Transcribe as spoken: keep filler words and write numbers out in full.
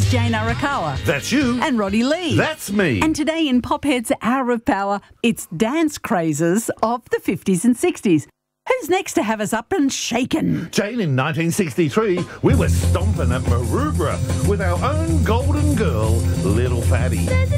Jane Arakawa. That's you. And Roddy Lee. That's me. And today in Pophead's Hour of Power, it's dance crazes of the fifties and sixties. Who's next to have us up and shaken? Jane, in nineteen sixty-three, we were stomping at Maroubra with our own golden girl, Little Fatty.